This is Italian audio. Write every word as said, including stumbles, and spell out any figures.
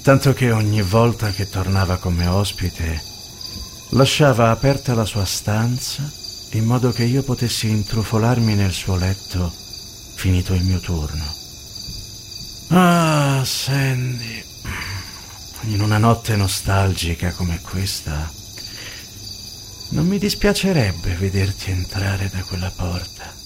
tanto che ogni volta che tornava come ospite lasciava aperta la sua stanza in modo che io potessi intrufolarmi nel suo letto finito il mio turno. Ah, Sandy, in una notte nostalgica come questa non mi dispiacerebbe vederti entrare da quella porta.